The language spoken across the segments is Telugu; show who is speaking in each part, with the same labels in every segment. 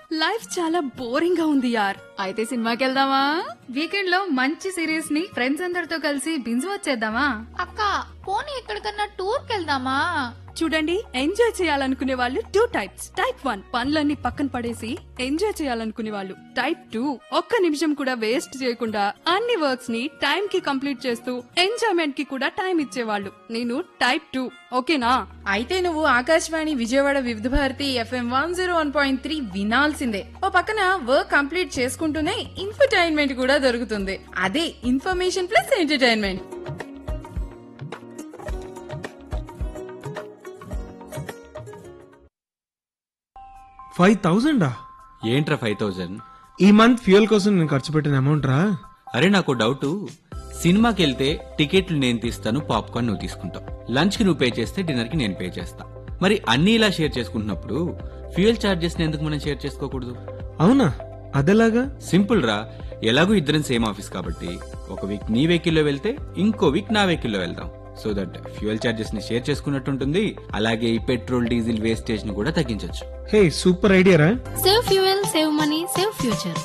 Speaker 1: లైఫ్ చాలా బోరింగ్ గా ఉంది యార్.
Speaker 2: అయితే సినిమాకి వెళ్దామా? వీకెండ్ లో మంచి సిరీస్ ని ఫ్రెండ్స్ అందరితో కలిసి బింజ్ వచ్చేద్దామా?
Speaker 3: అక్క పోనీ ఎక్కడికన్నా టూర్ కెళ్దామా?
Speaker 1: చూడండి, ఎంజాయ్ చేయాలనుకునే వాళ్ళు టూ టైప్స్. టైప్ 1 పనులన్నీ పక్కన పడేసి ఎంజాయ్ చేయాలనుకునే వాళ్ళు. టైప్ 2 ఒక్క నిమిషం కూడా వేస్ట్ చేయకుండా అన్ని వర్క్స్ ని టైం కి కంప్లీట్ చేస్తూ ఎంజాయ్మెంట్ కి కూడా టైం ఇచ్చేవాళ్ళు. నేను టైప్ 2. ఓకేనా?
Speaker 4: అయితే నువ్వు ఆకాశవాణి విజయవాడ వివిధ భారతి FM 101.3 వినాల్సిందే. ఓ పక్కన వర్క్ కంప్లీట్ చేసుకుంటూనే ఇన్ఫర్టైన్మెంట్ కూడా దొరుకుతుంది. అదే ఇన్ఫర్మేషన్ ప్లస్ ఎంటర్టైన్మెంట్.
Speaker 5: $5,000
Speaker 6: ఏంట్రా 5,000?
Speaker 5: ఈ మంత్ ఫ్యూయల్ కోసం నేను ఖర్చు పెట్టిన అమౌంట్ రా.
Speaker 6: అరే నాకు డౌట్, సినిమాకి వెళ్తే టికెట్లు నేను తీస్తాను, పాప్కార్న్ నువ్వు తీసుకుంటావు, లంచ్ కి నువ్వు పే చేస్తే డిన్నర్ కి నేను పే చేస్తా. మరి అన్ని ఇలా షేర్ చేసుకుంటున్నప్పుడు ఫ్యూయల్ చార్జెస్ ఎందుకు మనం షేర్ చేసుకోకూడదు?
Speaker 5: అవునా, అదెలాగా?
Speaker 6: సింపుల్ రా, ఎలాగో ఇద్దరం సేమ్ ఆఫీస్ కాబట్టి ఒక వీక్ నీ వెహికల్లో వెళ్తే ఇంకో వీక్ నా వెహికల్లో వెళ్దాం. సో దట్ ఫ్యూయల్ చార్జెస్ ని షేర్ చేసుకున్నట్టుంటుంది. అలాగే ఈ పెట్రోల్ డీజిల్ వేస్టేజ్ ని కూడా తగ్గించొచ్చు.
Speaker 5: హే, సూపర్ ఐడియా రా.
Speaker 7: Save fuel, save money, save future.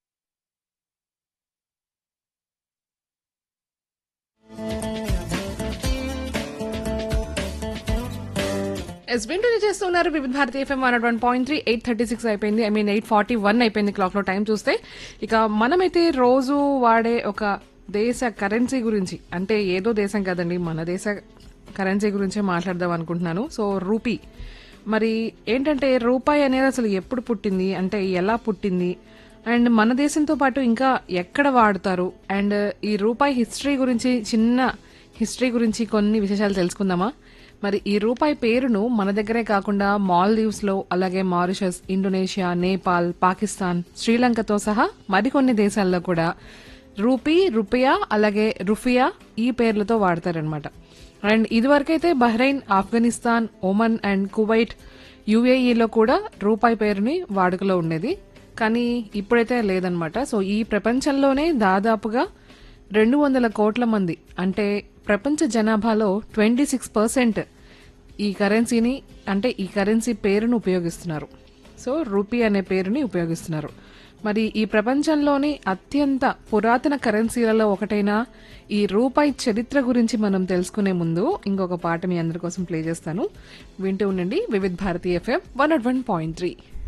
Speaker 8: ఎస్బిన్ చేస్తున్నారు వివిధ భారతి FM 101.3. 8:36 అయిపోయింది. 8:41 అయిపోయింది క్లాక్ లో టైం చూస్తే. ఇక మనమైతే రోజు వాడే ఒక దేశ కరెన్సీ గురించి, అంటే ఏదో దేశం కదండి, మన దేశ కరెన్సీ గురించే మాట్లాడదాం అనుకుంటున్నాను. So rupee. మరి ఏంటంటే రూపాయి అనేది అసలు ఎప్పుడు పుట్టింది, అంటే ఎలా పుట్టింది, అండ్ మన దేశంతో పాటు ఇంకా ఎక్కడ వాడుతారు, అండ్ ఈ రూపాయి హిస్టరీ గురించి, చిన్న హిస్టరీ గురించి కొన్ని విశేషాలు తెలుసుకుందామా? మరి ఈ రూపాయి పేరును మన దగ్గరే కాకుండా మాల్దీవ్స్ లో, అలాగే మారిషస్, ఇండోనేషియా, నేపాల్, పాకిస్తాన్, శ్రీలంకతో సహా మరికొన్ని దేశాల్లో కూడా రూపీ, రూపియా, అలాగే రుఫియా ఈ పేర్లతో వాడతారనమాట. And ఇదివరకైతే Bahrain, Afghanistan, Oman and Kuwait, యుఏఈలో కూడా రూపాయి పేరుని వాడుకలో ఉండేది. కానీ ఇప్పుడైతే లేదనమాట. సో ఈ ప్రపంచంలోనే దాదాపుగా 200 కోట్ల మంది, అంటే ప్రపంచ జనాభాలో 26% ఈ కరెన్సీని, అంటే ఈ కరెన్సీ పేరును ఉపయోగిస్తున్నారు. సో రూపీ అనే పేరుని ఉపయోగిస్తున్నారు. మరి ఈ ప్రపంచంలోని అత్యంత పురాతన కరెన్సీలలో ఒకటైన ఈ రూపాయి చరిత్ర గురించి మనం తెలుసుకునే ముందు ఇంకొక పాట మీ అందరి కోసం ప్లే చేస్తాను. వింటూ ఉండండి వివిధ భారతి FM 101.3.